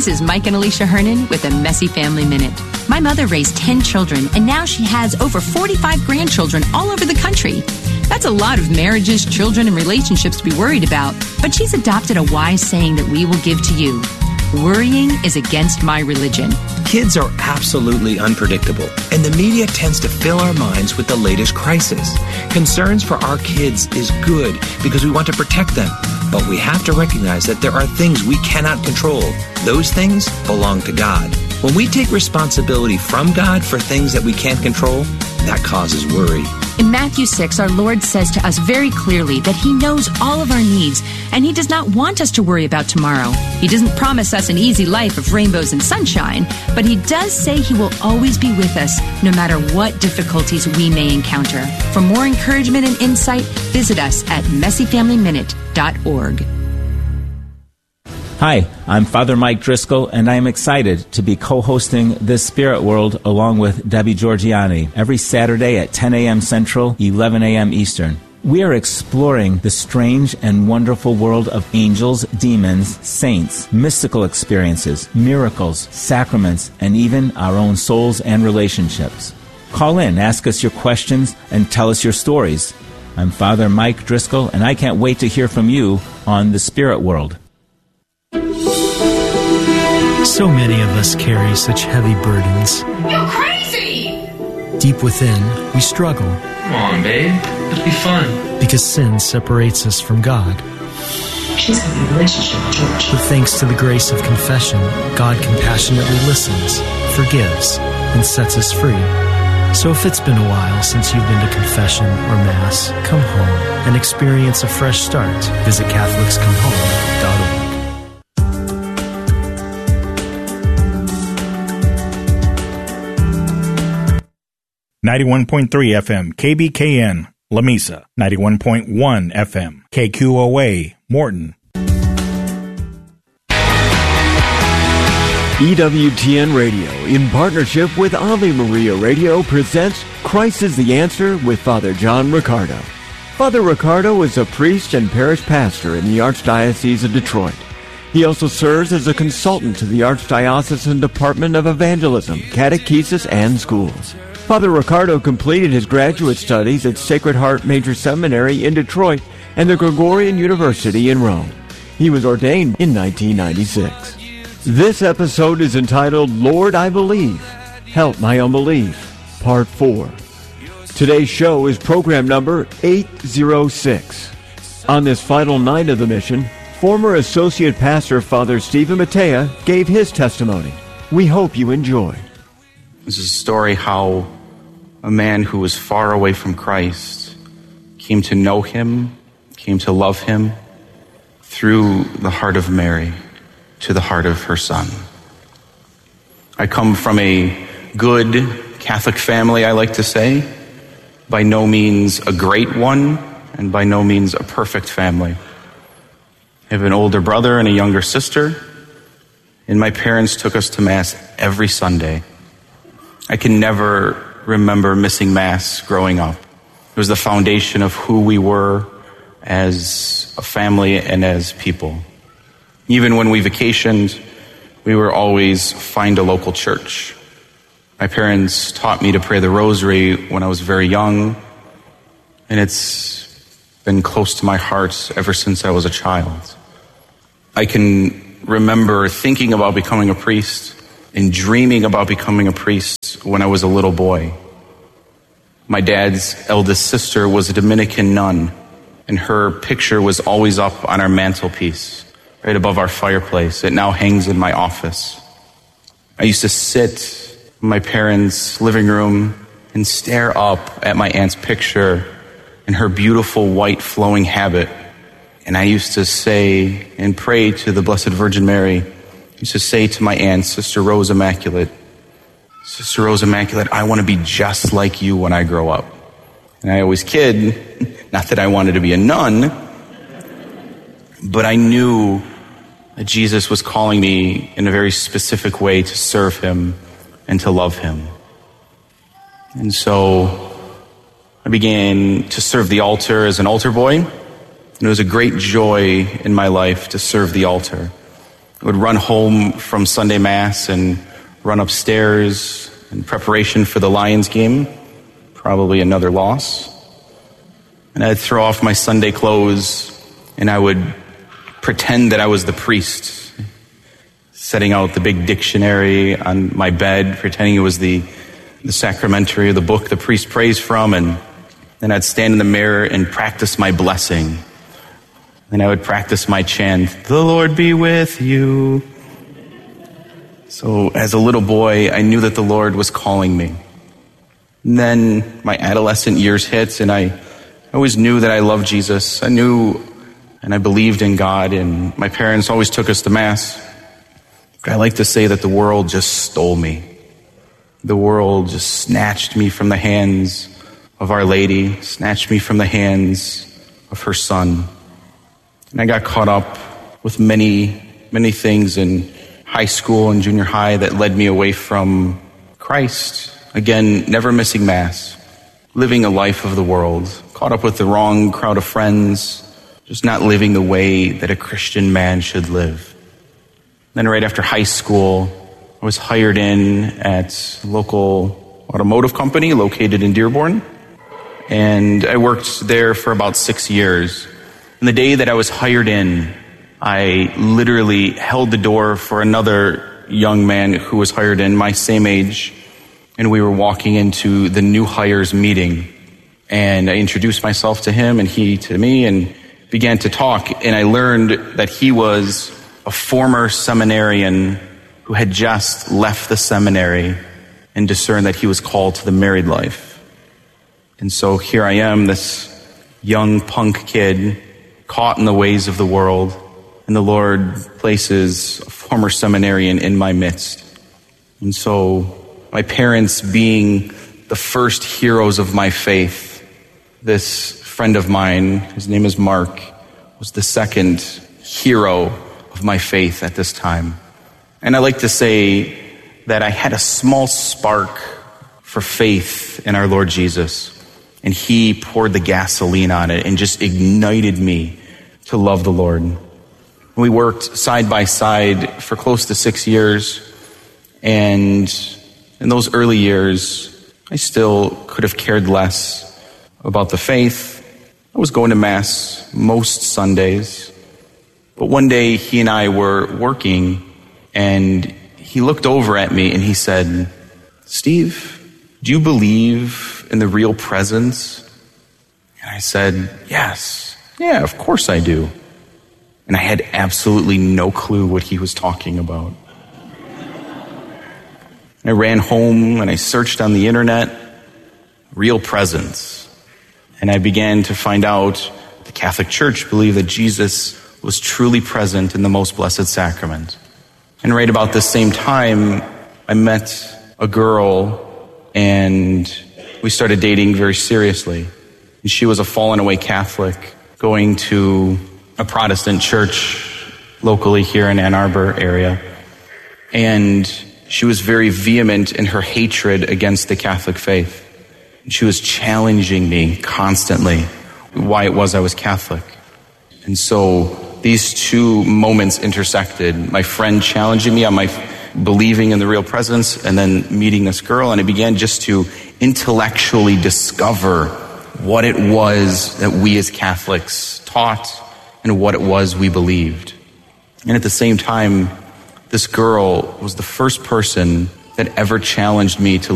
This is Mike and Alicia Hernan with a Messy Family Minute. My mother raised 10 children, and now she has over 45 grandchildren all over the country. That's a lot of marriages, children, and relationships to be worried about, but she's adopted a wise saying that we will give to you. Worrying is against my religion. Kids are absolutely unpredictable, and the media tends to fill our minds with the latest crisis. Concerns for our kids is good because we want to protect them, but we have to recognize that there are things we cannot control. Those things belong to God. When we take responsibility from God for things that we can't control, that causes worry. In Matthew 6, our Lord says to us very clearly that He knows all of our needs, and He does not want us to worry about tomorrow. He doesn't promise us an easy life of rainbows and sunshine, but He does say He will always be with us, no matter what difficulties we may encounter. For more encouragement and insight, visit us at messyfamilyminute.org. Hi, I'm Father Mike Driscoll, and I am excited to be co-hosting This Spirit World along with Debbie Georgiani every Saturday at 10 a.m. Central, 11 a.m. Eastern. We are exploring the strange and wonderful world of angels, demons, saints, mystical experiences, miracles, sacraments, and even our own souls and relationships. Call in, ask us your questions, and tell us your stories. I'm Father Mike Driscoll, and I can't wait to hear from you on The Spirit World. So many of us carry such heavy burdens. You're crazy! Deep within, we struggle. Come on, babe. It'll be fun. Because sin separates us from God. She's having a relationship with George. But thanks to the grace of confession, God compassionately listens, forgives, and sets us free. So if it's been a while since you've been to confession or Mass, come home and experience a fresh start. Visit CatholicsComeHome.org. 91.3 FM, KBKN, La Mesa. 91.1 FM, KQOA, Morton. EWTN Radio, in partnership with Ave Maria Radio, presents Christ is the Answer with Father John Riccardo. Father Riccardo is a priest and parish pastor in the Archdiocese of Detroit. He also serves as a consultant to the Archdiocesan Department of Evangelism, Catechesis, and Schools. Father Riccardo completed his graduate studies at Sacred Heart Major Seminary in Detroit and the Gregorian University in Rome. He was ordained in 1996. This episode is entitled, Lord, I Believe, Help My Unbelief, Part 4. Today's show is program number 806. On this final night of the mission, former Associate Pastor Father Stephen Matea gave his testimony. We hope you enjoy. This is a story how a man who was far away from Christ came to know Him, came to love Him through the heart of Mary to the heart of her Son. I come from a good Catholic family, I like to say, by no means a great one, and by no means a perfect family. I have an older brother and a younger sister, and my parents took us to Mass every Sunday. I can never remember missing Mass growing up. It was the foundation of who we were as a family and as people. Even when we vacationed, we were always find a local church. My parents taught me to pray the rosary when I was very young, and it's been close to my heart ever since I was a child. I can remember thinking about becoming a priest and dreaming about becoming a priest when I was a little boy. My dad's eldest sister was a Dominican nun, and her picture was always up on our mantelpiece, right above our fireplace. It now hangs in my office. I used to sit in my parents' living room and stare up at my aunt's picture in her beautiful white flowing habit. And I used to say and pray to the Blessed Virgin Mary. I used to say to my aunt, Sister Rose Immaculate, Sister Rose Immaculate, I want to be just like you when I grow up. And I always kid, not that I wanted to be a nun, but I knew that Jesus was calling me in a very specific way to serve Him and to love Him. And so I began to serve the altar as an altar boy. And it was a great joy in my life to serve the altar. I would run home from Sunday Mass and run upstairs in preparation for the Lions game, probably another loss. And I'd throw off my Sunday clothes and I would pretend that I was the priest, setting out the big dictionary on my bed, pretending it was the sacramentary, or the book the priest prays from, and then I'd stand in the mirror and practice my blessing. Then I would practice my chant, "The Lord be with you." So as a little boy, I knew that the Lord was calling me. And then my adolescent years hit, and I always knew that I loved Jesus. I knew and I believed in God, and my parents always took us to Mass. But I like to say that the world just stole me. The world just snatched me from the hands of Our Lady, snatched me from the hands of her Son. And I got caught up with many, many things in high school and junior high that led me away from Christ. Again, never missing Mass, living a life of the world, caught up with the wrong crowd of friends, just not living the way that a Christian man should live. Then right after high school, I was hired in at a local automotive company located in Dearborn. And I worked there for about 6 years. And the day that I was hired in, I literally held the door for another young man who was hired in, my same age. And we were walking into the new hires meeting. And I introduced myself to him and he to me and began to talk. And I learned that he was a former seminarian who had just left the seminary and discerned that he was called to the married life. And so here I am, this young punk kid, caught in the ways of the world, and the Lord places a former seminarian in my midst. And so my parents being the first heroes of my faith, this friend of mine, his name is Mark, was the second hero of my faith at this time. And I like to say that I had a small spark for faith in our Lord Jesus, and he poured the gasoline on it and just ignited me to love the Lord. We worked side by side for close to 6 years, and in those early years, I still could have cared less about the faith. I was going to Mass most Sundays, but one day he and I were working, and he looked over at me and he said, "Steve, do you believe in the real presence?" And I said, "Yes. Yeah, of course I do." And I had absolutely no clue what he was talking about. And I ran home and I searched on the internet, real presence. And I began to find out the Catholic Church believed that Jesus was truly present in the most blessed sacrament. And right about the same time, I met a girl and we started dating very seriously. And she was a fallen away Catholic going to a Protestant church locally here in Ann Arbor area. And she was very vehement in her hatred against the Catholic faith. She was challenging me constantly why it was I was Catholic. And so these two moments intersected. My friend challenging me on my believing in the real presence, and then meeting this girl, and I began just to intellectually discover what it was that we as Catholics taught and what it was we believed. And at the same time, this girl was the first person that ever challenged me to